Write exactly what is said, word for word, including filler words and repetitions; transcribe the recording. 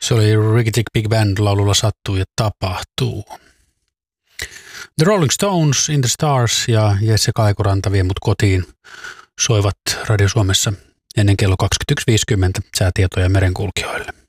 Se oli Ricky Tick Big Band laululla Sattuu ja tapahtuu. The Rolling Stones, In the Stars ja Jesse Kaikuranta Vie mut kotiin soivat Radio Suomessa ennen kello kaksikymmentäyksi viisikymmentä säätietoja merenkulkijoille.